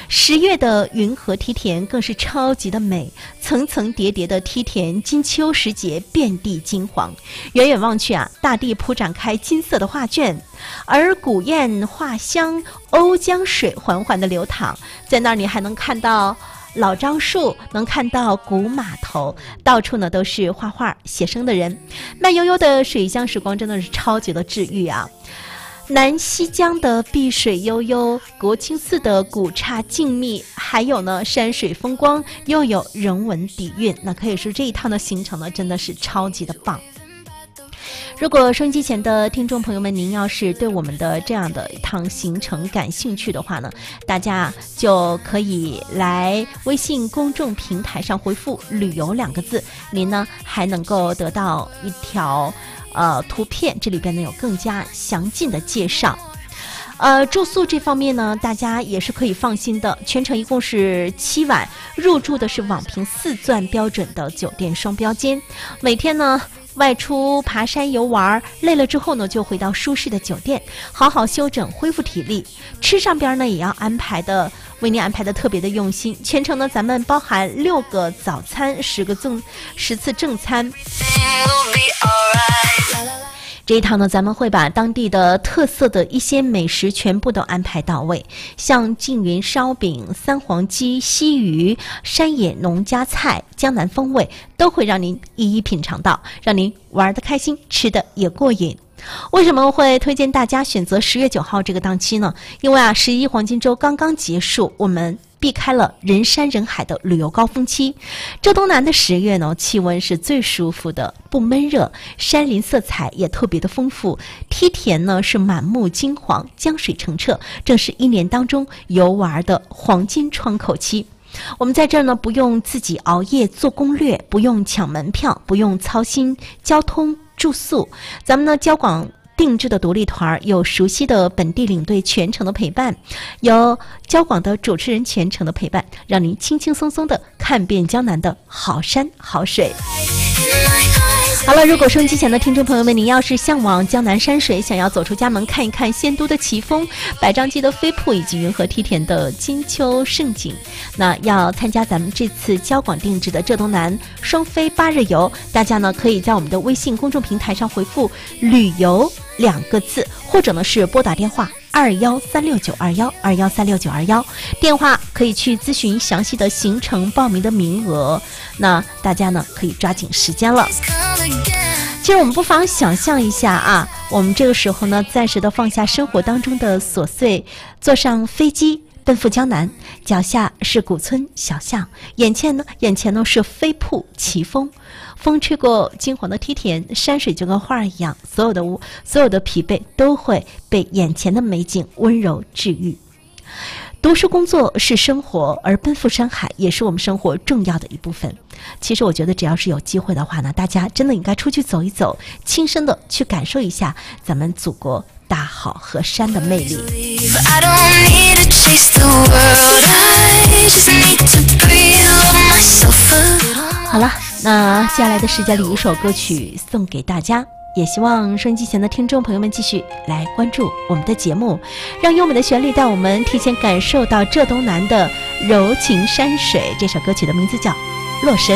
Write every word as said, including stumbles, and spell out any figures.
十月的云和梯田更是超级的美，层层叠叠的梯田，金秋时节遍地金黄。远远望去啊，大地铺展开金色的画卷，而古堰画乡，瓯江水缓缓地流淌，在那儿你还能看到老樟树，能看到古码头，到处呢都是画画写生的人。慢悠悠的水乡时光真的是超级的治愈啊！南溪江的碧水悠悠，国清寺的古刹静谧，还有呢山水风光，又有人文底蕴，那可以说这一趟的行程呢真的是超级的棒。如果收音机前的听众朋友们，您要是对我们的这样的一趟行程感兴趣的话呢，大家就可以来微信公众平台上回复旅游两个字，您呢还能够得到一条呃图片，这里边呢有更加详尽的介绍。呃，住宿这方面呢，大家也是可以放心的。全程一共是七晚，入住的是网评四钻标准的酒店双标间。每天呢，外出爬山游玩，累了之后呢，就回到舒适的酒店，好好休整，恢复体力。吃上边呢，也要安排的，为您安排的特别的用心。全程呢，咱们包含六个早餐，十个正，十次正餐。这一趟呢，咱们会把当地的特色的一些美食全部都安排到位，像缙云烧饼、三黄鸡、西鱼、山野农家菜、江南风味，都会让您一一品尝到，让您玩得开心，吃得也过瘾。为什么会推荐大家选择十月九号这个档期呢？因为啊，十一黄金周刚刚结束，我们避开了人山人海的旅游高峰期。浙东南的十月呢，气温是最舒服的，不闷热，山林色彩也特别的丰富，梯田呢是满目金黄，江水澄澈，正是一年当中游玩的黄金窗口期。我们在这儿呢，不用自己熬夜做攻略，不用抢门票，不用操心交通住宿，咱们呢交广定制的独立团，有熟悉的本地领队全程的陪伴，有交广的主持人全程的陪伴，让您轻轻松松的看遍江南的好山好水。好了，如果收音机前的听众朋友们，您要是向往江南山水，想要走出家门看一看仙都的奇峰、百丈基的飞瀑以及云和梯田的金秋盛景，那要参加咱们这次交广定制的浙东南双飞八日游，大家呢可以在我们的微信公众平台上回复旅游两个字，或者呢是拨打电话二幺三六九二幺二幺三六九二幺，电话可以去咨询详细的行程报名的名额，那大家呢可以抓紧时间了。其实我们不妨想象一下啊，我们这个时候呢暂时的放下生活当中的琐碎，坐上飞机奔赴江南，脚下是古村小巷，眼前呢眼前呢是飞瀑奇峰，风吹过金黄的梯田，山水就跟画一样，所有的所有的疲惫都会被眼前的美景温柔治愈。读书工作是生活，而奔赴山海也是我们生活重要的一部分。其实我觉得只要是有机会的话呢，大家真的应该出去走一走，亲身的去感受一下咱们祖国大好河山的魅力。好了，那接下来的时间里一首歌曲送给大家，也希望收音机前的听众朋友们继续来关注我们的节目，让优美的旋律带我们提前感受到浙东南的柔情山水。这首歌曲的名字叫《洛神》。